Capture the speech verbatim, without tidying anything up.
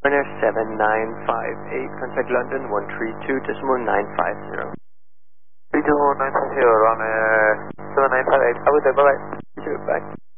Runner seven nine five eight, contact London one three two decimal nine five zero. three two nine five zero, runner seven nine five eight, I will take, bye bye. You too, bye.